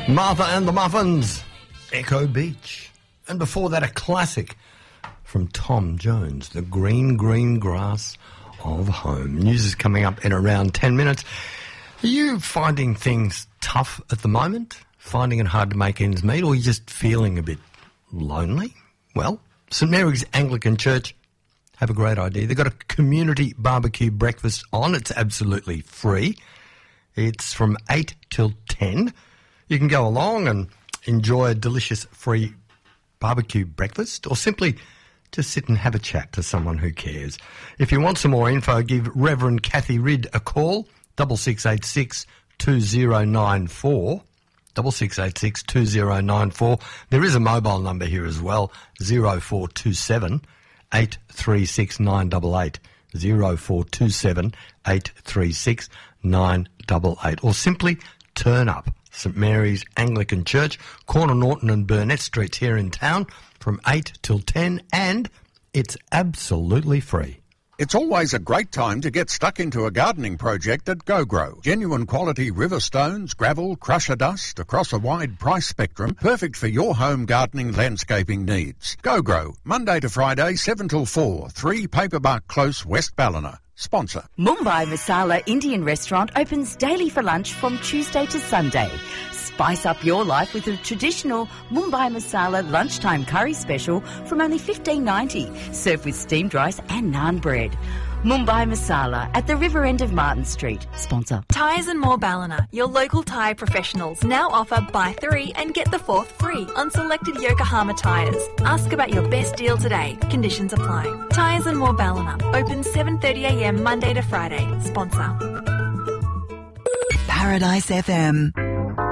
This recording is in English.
Martha and the Muffins, Echo Beach. And before that, a classic from Tom Jones, The Green, Green Grass of Home. News is coming up in around 10 minutes. Are you finding things tough at the moment? Finding it hard to make ends meet? Or are you just feeling a bit lonely? Well, St Mary's Anglican Church have a great idea. They've got a community barbecue breakfast on. It's absolutely free. It's from 8 till 10. You can go along and enjoy a delicious free barbecue breakfast, or simply just sit and have a chat to someone who cares. If you want some more info, give Reverend Kathy Ridd a call, 6686 2094. 6686 2094. There is a mobile number here as well, 0427 836 988. 0427 836 988. Or simply turn up. St Mary's Anglican Church, corner Norton and Burnett Streets here in town, from 8 till 10, and it's absolutely free. It's always a great time to get stuck into a gardening project at GoGrow. Genuine quality river stones, gravel, crusher dust, across a wide price spectrum, perfect for your home gardening landscaping needs. GoGrow, Monday to Friday, 7 till 4, 3 Paperbark Close, West Ballina. Sponsor. Mumbai Masala Indian Restaurant opens daily for lunch from Tuesday to Sunday. Spice up your life with a traditional Mumbai Masala lunchtime curry special from only $15.90, served with steamed rice and naan bread. Mumbai Masala at the river end of Martin Street. Sponsor. Tyres and More Ballina, your local tyre professionals, now offer buy 3 and get the 4th free on selected Yokohama tyres. Ask about your best deal today. Conditions apply. Tyres and More Ballina, open 7:30am Monday to Friday. Sponsor. Paradise FM.